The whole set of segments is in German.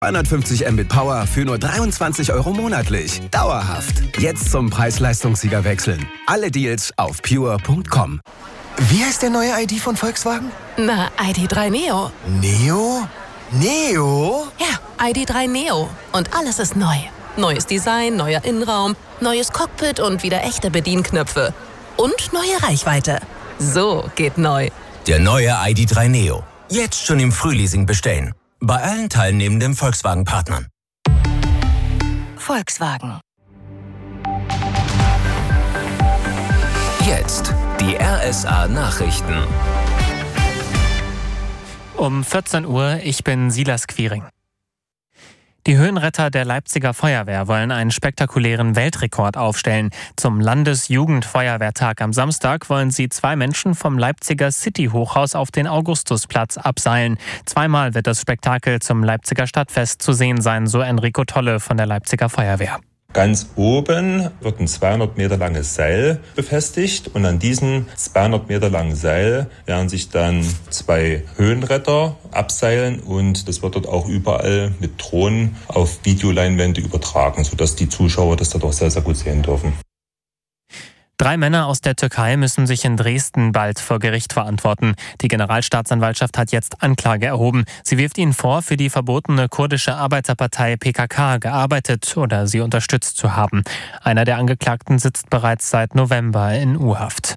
250 Mbit Power für nur 23 € monatlich. Dauerhaft. Jetzt zum Preis-Leistungssieger wechseln. Alle Deals auf pure.com. Wie heißt der neue ID von Volkswagen? Na, ID.3 Neo. Neo? Neo? Ja, ID.3 Neo. Und alles ist neu. Neues Design, neuer Innenraum, neues Cockpit und wieder echte Bedienknöpfe. Und neue Reichweite. So geht neu. Der neue ID.3 Neo. Jetzt schon im Frühleasing bestellen. Bei allen teilnehmenden Volkswagen-Partnern. Volkswagen. Jetzt die RSA-Nachrichten. Um 14 Uhr, ich bin Silas Quiring. Die Höhenretter der Leipziger Feuerwehr wollen einen spektakulären Weltrekord aufstellen. Zum Landesjugendfeuerwehrtag am Samstag wollen sie 2 Menschen vom Leipziger City-Hochhaus auf den Augustusplatz abseilen. Zweimal wird das Spektakel zum Leipziger Stadtfest zu sehen sein, so Enrico Tolle von der Leipziger Feuerwehr. Ganz oben wird ein 200 Meter langes Seil befestigt und an diesem 200 Meter langen Seil werden sich dann 2 Höhenretter abseilen und das wird dort auch überall mit Drohnen auf Videoleinwände übertragen, sodass die Zuschauer das dort auch sehr, sehr gut sehen dürfen. 3 Männer aus der Türkei müssen sich in Dresden bald vor Gericht verantworten. Die Generalstaatsanwaltschaft hat jetzt Anklage erhoben. Sie wirft ihnen vor, für die verbotene kurdische Arbeiterpartei PKK gearbeitet oder sie unterstützt zu haben. Einer der Angeklagten sitzt bereits seit November in U-Haft.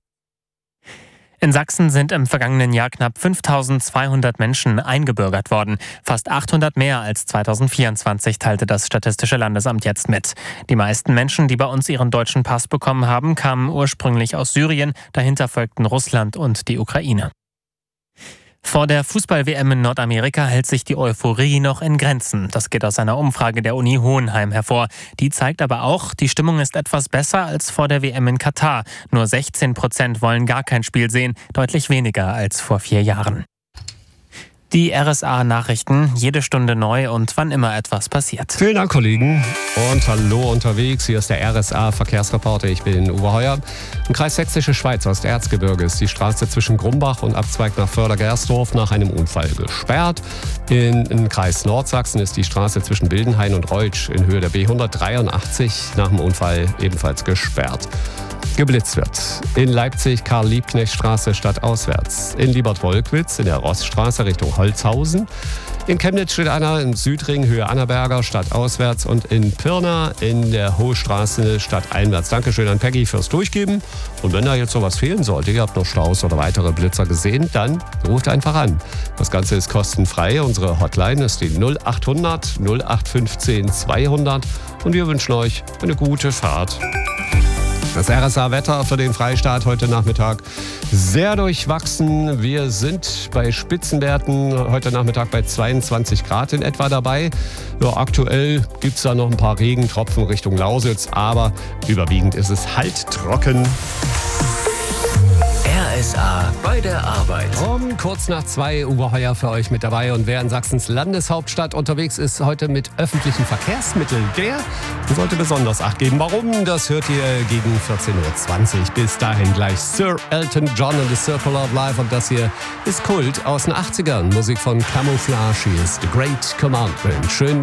In Sachsen sind im vergangenen Jahr knapp 5.200 Menschen eingebürgert worden. Fast 800 mehr als 2024, teilte das Statistische Landesamt jetzt mit. Die meisten Menschen, die bei uns ihren deutschen Pass bekommen haben, kamen ursprünglich aus Syrien. Dahinter folgten Russland und die Ukraine. Vor der Fußball-WM in Nordamerika hält sich die Euphorie noch in Grenzen. Das geht aus einer Umfrage der Uni Hohenheim hervor. Die zeigt aber auch, die Stimmung ist etwas besser als vor der WM in Katar. Nur 16% wollen gar kein Spiel sehen, deutlich weniger als vor 4 Jahren. Die RSA-Nachrichten, jede Stunde neu und wann immer etwas passiert. Vielen Dank, Kollegen. Und hallo unterwegs. Hier ist der RSA-Verkehrsreporter. Ich bin Uwe Heuer. Im Kreis Sächsische Schweiz, Osterzgebirge, ist die Straße zwischen Grumbach und Abzweig nach Förder-Gersdorf nach einem Unfall gesperrt. Im Kreis Nordsachsen ist die Straße zwischen Bildenhain und Reutsch in Höhe der B183 nach dem Unfall ebenfalls gesperrt. Geblitzt wird. In Leipzig Karl-Liebknecht-Straße stadtauswärts. In Liebert-Wolkwitz in der Rossstraße Richtung Holzhausen. In Chemnitz steht einer im Südring Höhe Annaberger stadtauswärts und in Pirna in der Hohe Straße stadteinwärts. Dankeschön an Peggy fürs Durchgeben. Und wenn da jetzt sowas fehlen sollte, ihr habt noch Staus oder weitere Blitzer gesehen, dann ruft einfach an. Das Ganze ist kostenfrei. Unsere Hotline ist die 0800 0815 200 und wir wünschen euch eine gute Fahrt. Das RSA-Wetter für den Freistaat heute Nachmittag sehr durchwachsen. Wir sind bei Spitzenwerten heute Nachmittag bei 22 Grad in etwa dabei. Ja, aktuell gibt es da noch ein paar Regentropfen Richtung Lausitz, aber überwiegend ist es halt trocken. RSA bei der Arbeit. Um kurz nach 2 Uwe Heuer für euch mit dabei. Und wer in Sachsens Landeshauptstadt unterwegs ist heute mit öffentlichen Verkehrsmitteln, der sollte besonders Acht geben. Warum? Das hört ihr gegen 14.20 Uhr. Bis dahin gleich Sir Elton John and the Circle of Life. Und das hier ist Kult aus den 80ern. Musik von Camouflage. Hier ist The Great Commandment. Schön.